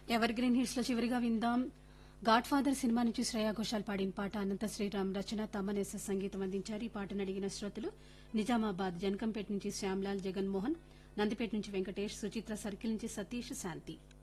Ever green hits లో చివరిగా విందాం గాడ్ ఫాదర్ సినిమా నుంచి శ్రేయా ఘోషాల్ పాడిన పాట అనంత శ్రీరామ్ రచన తమనేస సంగీతం అందించారు. ఈ పాటను అడిగిన శ్రోతలు నిజామాబాద్ జనకంపేట నుంచి శ్యామ్లాల్ జగన్మోహన్, నందిపేట నుంచి వెంకటేష్, సుచిత్ర సర్కిల్ నుంచి సతీష్, శాంతి.